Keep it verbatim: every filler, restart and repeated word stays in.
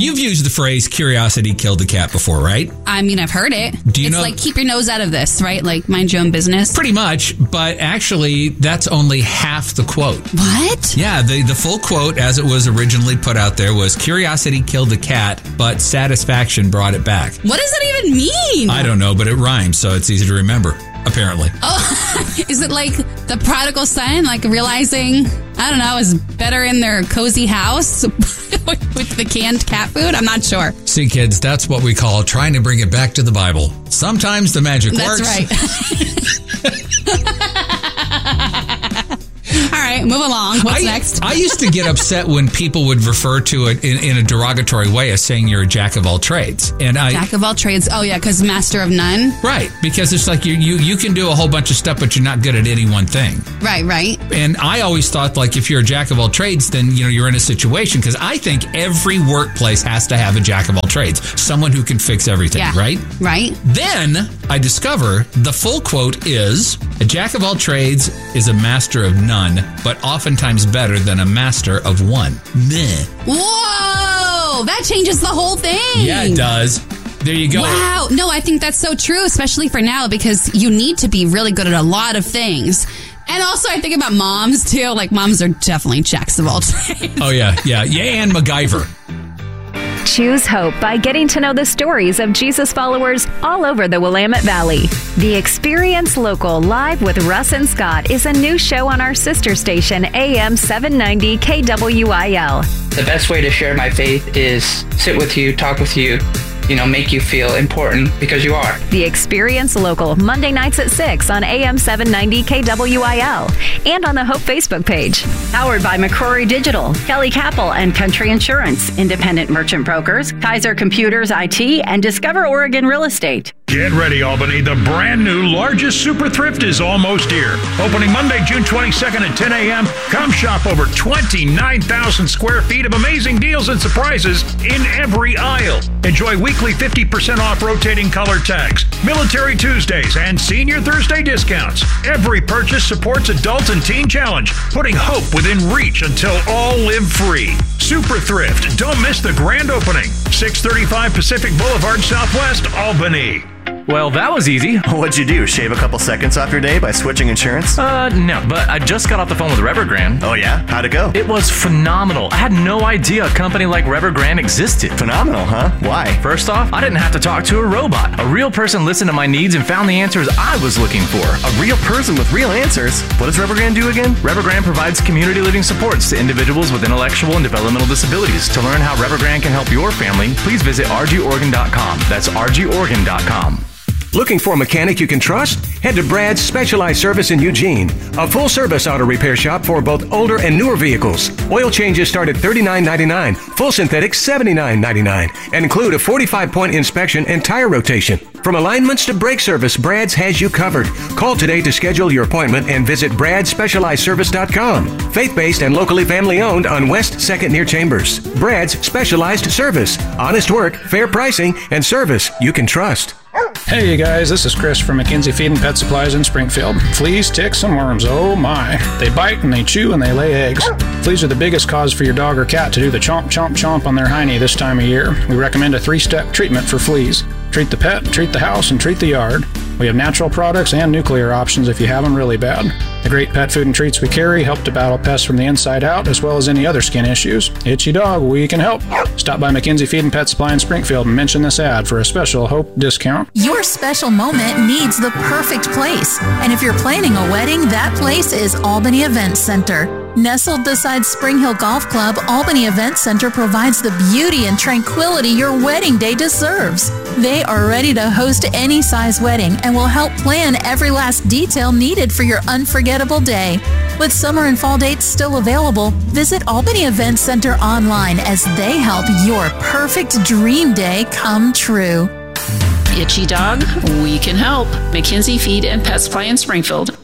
You've used the phrase curiosity killed the cat before, right? I mean, I've heard it. Do you it's know? like, keep your nose out of this, right? Like, mind your own business. Pretty much, but actually, that's only half the quote. What? Yeah, the, the full quote, as it was originally put out there, was curiosity killed the cat, but satisfaction brought it back. What does that even mean? I don't know, but it rhymes, so it's easy to remember, apparently. Oh, is it like the prodigal son, like realizing, I don't know, is better in their cozy house with the canned cat food? I'm not sure. See, kids, that's what we call trying to bring it back to the Bible. Sometimes the magic That's works. That's right. All right, move along. What's I, next? I used to get upset when people would refer to it in, in a derogatory way as saying you're a jack of all trades. And I Jack of all trades. Oh, yeah, because master of none. Right, because it's like you, you you can do a whole bunch of stuff, but you're not good at any one thing. Right, right. And I always thought, like, if you're a jack of all trades, then, you know, you're in a situation, because I think every workplace has to have a jack of all trades, someone who can fix everything, Yeah. right? Right. Then I discover the full quote is, a jack of all trades is a master of none, but oftentimes better than a master of one. Meh. Whoa! That changes the whole thing. Yeah, it does. There you go. Wow. No, I think that's so true, especially for now, because you need to be really good at a lot of things. And also, I think about moms, too. Like, moms are definitely jacks of all trades. Oh, yeah, yeah. Yeah, and MacGyver. Choose hope by getting to know the stories of Jesus followers all over the Willamette Valley. The Experience Local Live with Russ and Scott is a new show on our sister station, A M seven ninety K W I L. The best way to share my faith is sit with you, talk with you, you know, make you feel important, because you are. The Experience Local, Monday nights at six on A M seven ninety K W I L and on the Hope Facebook page. Powered by McCrory Digital, Kelly Capel and Country Insurance, Independent Merchant Brokers, Kaiser Computers I T, and Discover Oregon Real Estate. Get ready, Albany. The brand new largest super thrift is almost here. Opening Monday, June twenty-second at ten a.m. Come shop over twenty-nine thousand square feet of amazing deals and surprises in every aisle. Enjoy weekly fifty percent off rotating color tags, Military Tuesdays, and Senior Thursday discounts. Every purchase supports Adult and Teen Challenge, putting hope within reach until all live free. Super Thrift. Don't miss the grand opening. six thirty-five Pacific Boulevard, Southwest, Albany. Well, that was easy. What'd you do? Shave a couple seconds off your day by switching insurance? Uh, no, but I just got off the phone with Revergrand. Oh, yeah? How'd it go? It was phenomenal. I had no idea a company like Revergrand existed. Phenomenal, huh? Why? First off, I didn't have to talk to a robot. A real person listened to my needs and found the answers I was looking for. A real person with real answers? What does Revergrand do again? Revergrand provides community living supports to individuals with intellectual and developmental disabilities. To learn how Revergrand can help your family, please visit r g organ dot com. That's r g organ dot com. Looking for a mechanic you can trust? Head to Brad's Specialized Service in Eugene, a full-service auto repair shop for both older and newer vehicles. Oil changes start at thirty-nine ninety-nine, full synthetic seventy-nine ninety-nine, and include a forty-five point inspection and tire rotation. From alignments to brake service, Brad's has you covered. Call today to schedule your appointment and visit brad specialized service dot com. Faith-based and locally family-owned on West second near Chambers. Brad's Specialized Service. Honest work, fair pricing, and service you can trust. Hey you guys, this is Chris from McKenzie Feed and Pet Supplies in Springfield. Fleas, ticks, and worms, oh my. They bite and they chew and they lay eggs. Fleas are the biggest cause for your dog or cat to do the chomp chomp chomp on their hiney this time of year. We recommend a three-step treatment for fleas. Treat the pet, treat the house, and treat the yard. We have natural products and nuclear options if you have them really bad. The great pet food and treats we carry help to battle pests from the inside out, as well as any other skin issues. Itchy dog, we can help. Stop by McKenzie Feed and Pet Supply in Springfield and mention this ad for a special Hope discount. Your special moment needs the perfect place. And if you're planning a wedding, that place is Albany Event Center. Nestled beside Spring Hill Golf Club, Albany Event Center provides the beauty and tranquility your wedding day deserves. They are ready to host any size wedding and will help plan every last detail needed for your unforgettable day. With summer and fall dates still available, visit Albany Event Center online as they help your perfect dream day come true. Itchy dog, we can help. McKenzie Feed and Pet Supply in Springfield.